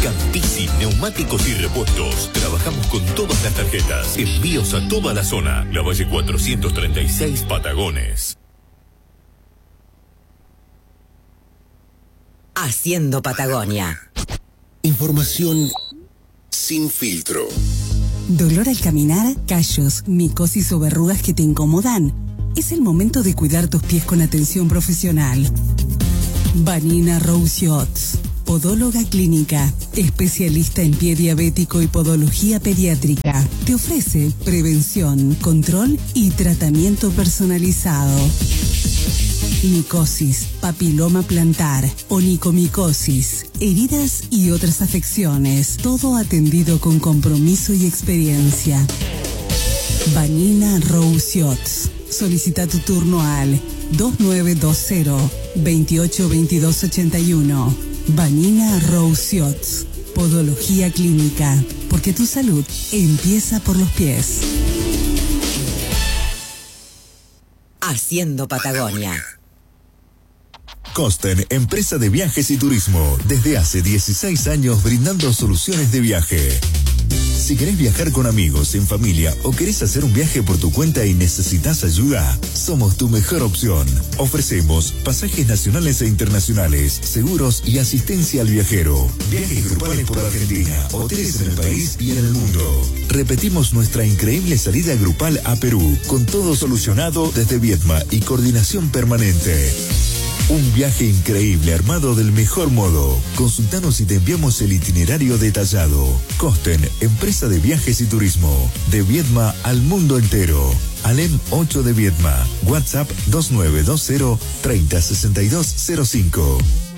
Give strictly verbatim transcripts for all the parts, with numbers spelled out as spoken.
Campisi, neumáticos y repuestos. Trabajamos con todas las tarjetas. Envíos a toda la zona. La Valle cuatrocientos treinta y seis, Patagones. Haciendo Patagonia. Información sin filtro. ¿Dolor al caminar? ¿Callos, micosis o verrugas que te incomodan? Es el momento de cuidar tus pies con atención profesional. Vanina Rousiots, podóloga clínica, especialista en pie diabético y podología pediátrica. Te ofrece prevención, control y tratamiento personalizado. Micosis, papiloma plantar, onicomicosis, heridas y otras afecciones. Todo atendido con compromiso y experiencia. Vanina Rousiots. Solicita tu turno al dos nueve dos cero, veintiocho veintidós ochenta y uno. Vanina Rousiots, podología clínica, porque tu salud empieza por los pies. Haciendo Patagonia. Costen, empresa de viajes y turismo, desde hace dieciséis años brindando soluciones de viaje. Si querés viajar con amigos, en familia o querés hacer un viaje por tu cuenta y necesitas ayuda, somos tu mejor opción. Ofrecemos pasajes nacionales e internacionales, seguros y asistencia al viajero. Viajes grupales por Argentina, hoteles en el país y en el mundo. Repetimos nuestra increíble salida grupal a Perú, con todo solucionado desde Viedma y coordinación permanente. Un viaje increíble armado del mejor modo. Consultanos y te enviamos el itinerario detallado. Costen, empresa de viajes y turismo. De Viedma al mundo entero. Alem ocho de Viedma. WhatsApp dos nueve dos cero, treinta sesenta y dos cero cinco.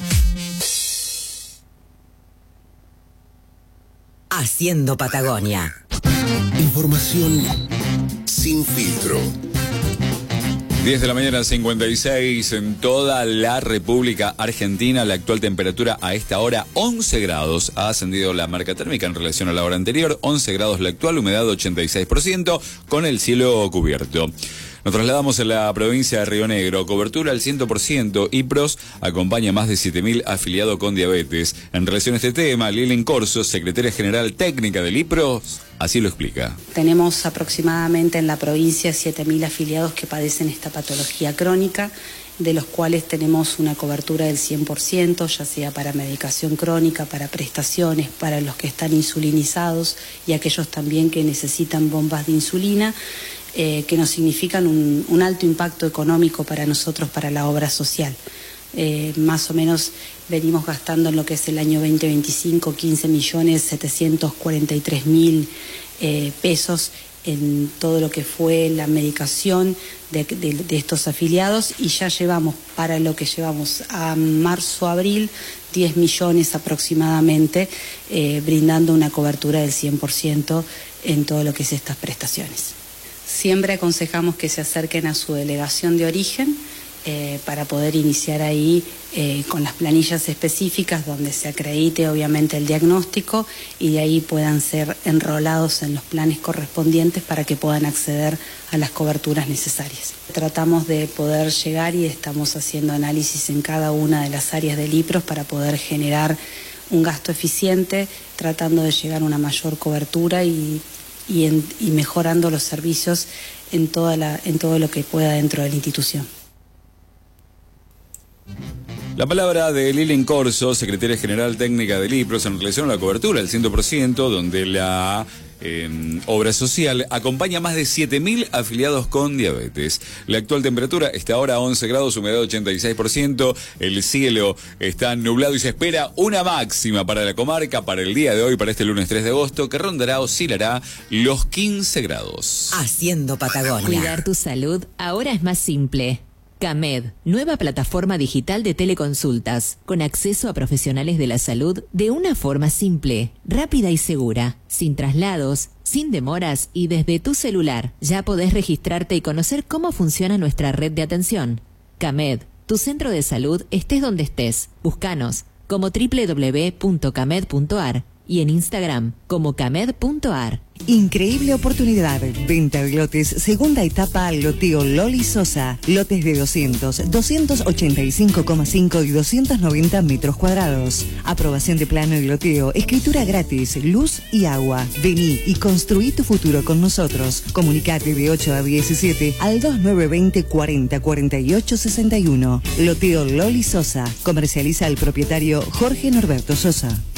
Haciendo Patagonia. Información sin filtro. diez de la mañana, cincuenta y seis en toda la República Argentina. La actual temperatura a esta hora, once grados. Ha ascendido la marca térmica en relación a la hora anterior. once grados la actual, humedad ochenta y seis por ciento, con el cielo cubierto. Nos trasladamos a la provincia de Río Negro. Cobertura al cien por ciento. IPROS acompaña a más de siete mil afiliados con diabetes. En relación a este tema, Lilian Corso, secretaria general técnica del IPROS, así lo explica. Tenemos aproximadamente en la provincia siete mil afiliados que padecen esta patología crónica, de los cuales tenemos una cobertura del cien por ciento, ya sea para medicación crónica, para prestaciones, para los que están insulinizados y aquellos también que necesitan bombas de insulina. Eh, que nos significan un, un alto impacto económico para nosotros, para la obra social. Eh, más o menos venimos gastando en lo que es el año veinte veinticinco quince millones setecientos cuarenta y tres mil eh, pesos en todo lo que fue la medicación de, de, de estos afiliados, y ya llevamos, para lo que llevamos a marzo-abril, diez millones aproximadamente, eh, brindando una cobertura del cien por ciento en todo lo que es estas prestaciones. Siempre aconsejamos que se acerquen a su delegación de origen eh, para poder iniciar ahí eh, con las planillas específicas donde se acredite obviamente el diagnóstico, y de ahí puedan ser enrolados en los planes correspondientes para que puedan acceder a las coberturas necesarias. Tratamos de poder llegar y estamos haciendo análisis en cada una de las áreas del IPROS para poder generar un gasto eficiente, tratando de llegar a una mayor cobertura y Y, en, y mejorando los servicios en, toda la, en todo lo que pueda dentro de la institución. La palabra de Lilian Corso, secretaria general técnica del IPROS, en relación a la cobertura del cien por ciento, donde la eh, obra social acompaña a más de siete mil afiliados con diabetes. La actual temperatura está ahora a once grados, humedad ochenta y seis por ciento, el cielo está nublado y se espera una máxima para la comarca para el día de hoy, para este lunes tres de agosto, que rondará, oscilará los quince grados. Haciendo Patagonia. Cuidar tu salud ahora es más simple. CAMED, nueva plataforma digital de teleconsultas, con acceso a profesionales de la salud de una forma simple, rápida y segura, sin traslados, sin demoras y desde tu celular. Ya podés registrarte y conocer cómo funciona nuestra red de atención. CAMED, tu centro de salud estés donde estés. Búscanos como doble u doble u doble u punto camed punto ar y en Instagram como camed punto ar. Increíble oportunidad. Venta de lotes, segunda etapa al loteo Loli Sosa. Lotes de doscientos, doscientos ochenta y cinco coma cinco y doscientos noventa metros cuadrados. Aprobación de plano y loteo, escritura gratis, luz y agua. Vení y construí tu futuro con nosotros. Comunicate de ocho a diecisiete al dos nueve dos cero, cuarenta, cuarenta y ocho, sesenta y uno. Loteo Loli Sosa. Comercializa el propietario Jorge Norberto Sosa.